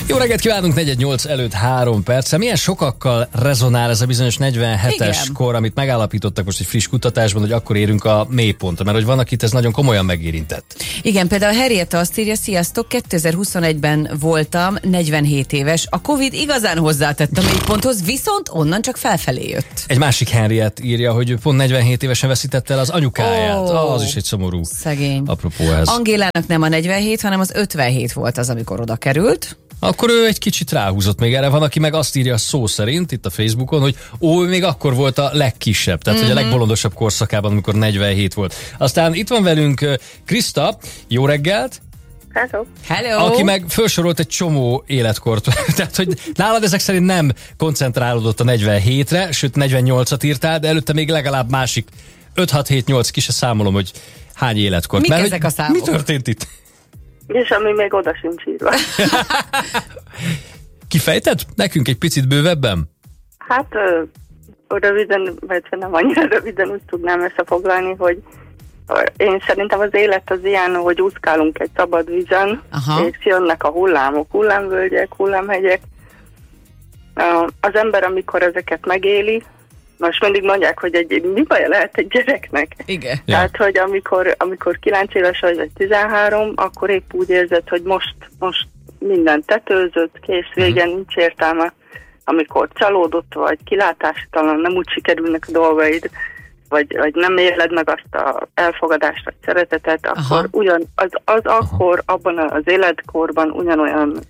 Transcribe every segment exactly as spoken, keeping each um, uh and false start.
Jó reggelt kívánunk, negyvennyolc előtt három perccel. Milyen sokakkal rezonál ez a bizonyos negyvenhetes Igen. kor, amit megállapítottak most egy friss kutatásban, hogy akkor érünk a mélypontra, mert hogy van, akit ez nagyon komolyan megérintett. Igen, például Henrietta azt írja, sziasztok, kétezer-huszonegyben voltam, negyvenhét éves. A Covid igazán hozzátett a mélyponthoz, viszont onnan csak felfelé jött. Egy másik Henriett írja, hogy pont negyvenhét évesen veszítette el az anyukáját. Oh, az is egy szomorú. Szegény. Apropó ez. Angélának nem a negyvenhét, hanem az ötvenhét volt az, amikor oda került. Akkor ő egy kicsit ráhúzott még erre. Van, aki meg azt írja szó szerint itt a Facebookon, hogy ó, ő még akkor volt a legkisebb, tehát mm-hmm. hogy a legbolondosabb korszakában, amikor negyvenhét volt. Aztán itt van velünk Kriszta, jó reggelt! Hello. Hello. Aki meg felsorolt egy csomó életkort. Tehát, hogy nálad ezek szerint nem koncentrálódott a negyvenhétre, sőt negyvennyolcat írtál, de előtte még legalább másik öt hat hét nyolc ki se számolom, hogy hány életkort. Mik Mert, ezek a számok? Mi történt itt? És ami még oda sincs írva. Kifejted nekünk egy picit bővebben? Hát ö, röviden, vagy nem annyira röviden úgy tudnám összefoglalni, hogy én szerintem az élet az ilyen, hogy úszkálunk egy szabad vízen, Aha. és jönnek a hullámok, hullámvölgyek, hullámhegyek. Az ember, amikor ezeket megéli, most mindig mondják, hogy egy, mi baja lehet egy gyereknek? Igen. Tehát, ja. hogy amikor, amikor kilenc éves vagy, vagy tizenhárom, akkor épp úgy érzed, hogy most, most minden tetőzött, kész, vége, uh-huh. nincs értelme. Amikor csalódott vagy, kilátástalan, nem úgy sikerülnek a dolgaid, vagy, vagy nem éled meg azt az elfogadást, vagy szeretetet, Aha. akkor ugyan, az, az akkor, abban az életkorban ugyanolyan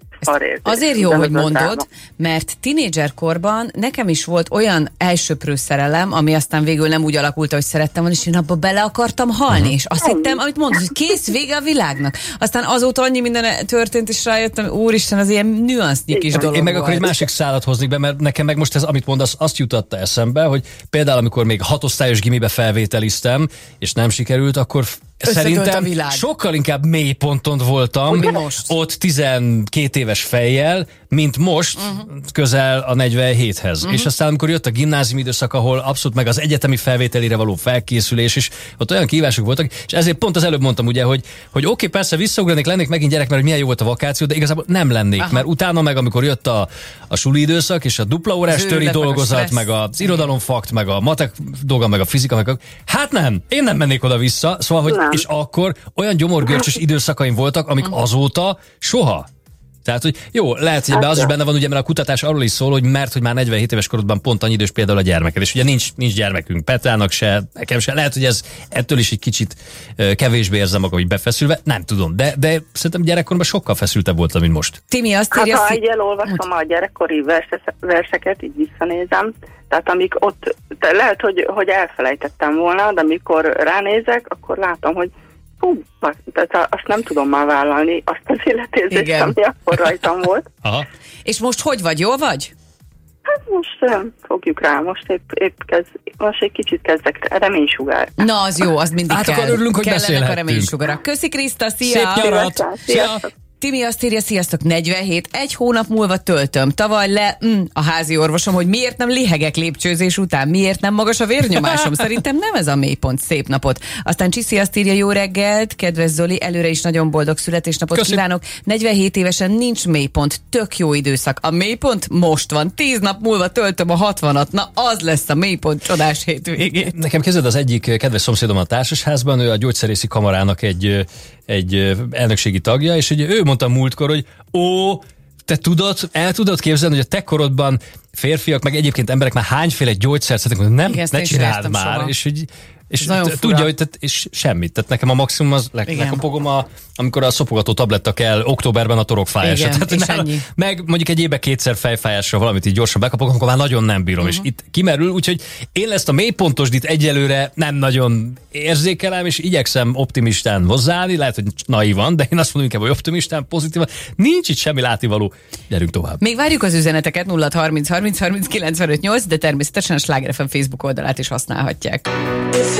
azért jó, hogy mondod, mert tinédzserkorban nekem is volt olyan elsöprő szerelem, ami aztán végül nem úgy alakult, hogy szerettem volna, és én abba bele akartam halni, uh-huh. és azt hittem, amit mondod, hogy kész, vége a világnak. Aztán azóta annyi minden történt, és rájöttem, úristen, az ilyen nüansznyi kis dolog. Én meg volt. akkor egy másik szálat hoznék be, mert nekem meg most ez, amit mondasz, azt jutatta eszembe, hogy például amikor még hatosztályos gimibe felvételiztem, és nem sikerült, akkor szerintem sokkal inkább mélyponton voltam, ott tizenkét éves fejjel, mint most uh-huh. közel a negyvenhéthez. Uh-huh. És aztán amikor jött a gimnázium időszak, ahol abszolút meg az egyetemi felvételire való felkészülés, és ott olyan kihívások voltak, és ezért pont az előbb mondtam ugye, hogy, hogy oké, okay, persze visszaugranék, lennék megint gyerek, mert hogy milyen jó volt a vakáció, de igazából nem lennék, Aha. mert utána meg, amikor jött a, a suli időszak, és a dupla órás töri dolgozat, meg az irodalomfakt, meg a matek dolga, meg a fizika, meg a... hát nem, én nem mennék oda-vissza, szóval, hogy és akkor olyan gyomorgörcsös időszakaim voltak, amik azóta soha. Tehát, hogy jó, lehet, hogy ebben az is benne van, ugye, mert a kutatás arról is szól, hogy mert, hogy már negyvenhét éves korodban pont annyi idős például a gyermeked, és ugye nincs, nincs gyermekünk, Petrának se, nekem se, lehet, hogy ez ettől is egy kicsit uh, kevésbé érzem magam, hogy befeszülve, nem tudom, de, de szerintem gyerekkorban sokkal feszültebb voltam, mint most. Timi azt írja... Hát, ha így elolvasom a gyerekkori verse, verseket, így visszanézem, tehát amik ott, lehet, hogy, hogy elfelejtettem volna, de amikor ránézek, akkor látom, hogy hú, tehát azt nem tudom már vállalni, azt az életérzést, ami akkor rajtam volt. Aha. És most hogy vagy, jól vagy? Hát most nem fogjuk rá, most épp, épp kezd, most egy kicsit kezdek reménysugár. Na, az jó, az mindig hát kell. Hát akkor örülünk, hogy Kellenek beszélhettünk. a reménysugarak. Köszi Kriszta, szia! Szép nyarat! Szia! Timi azt írja, sziasztok, negyvenhét, egy hónap múlva töltöm. Tavaly le mm, a házi orvosom, hogy miért nem lihegek lépcsőzés után, miért nem magas a vérnyomásom. Szerintem nem ez a mélypont. Szép napot. Aztán Csiszi azt írja, jó reggelt, kedves Zoli, előre is nagyon boldog születésnapot Köszönöm. Kívánok. negyvenhét évesen nincs mélypont, tök jó időszak. A mélypont most van, tíz nap múlva töltöm a hatvanat. Na, az lesz a mélypont csodás hétvégén. Nekem kezded az egyik kedves szomszédom a társasházban, ő a gyógyszerészi kamarának egy egy elnökségi tagja, és ugye ő mondta múltkor, hogy ó, te tudod, el tudod képzelni, hogy a te korodban férfiak, meg egyébként emberek már hányféle gyógyszert szeretnek, nem, Igen, ne csináld már, soha. és hogy és t- tudja, hogy tehát, és semmit. Tehát nekem a maximum az, le, lekopogom, a, amikor a szopogató tabletta kell októberben a torokfájásra. Igen, és nála, meg mondjuk egy évben kétszer fejfájásra valamit így gyorsan bekapogom, akkor már nagyon nem bírom. Uh-huh. És itt kimerül, úgyhogy én ezt a mélypontosdit egyelőre nem nagyon érzékelem, és igyekszem optimistán hozzáállni, lehet, hogy naívan, de én azt mondom inkább, hogy optimistán, pozitívan. Nincs itt semmi látnivaló. Gyerünk tovább. Még várjuk az üzeneteket nulla harminc harminc harminc kilencvenöt nyolc, de természetesen a Sláger ef em Facebook oldalát is használhatják.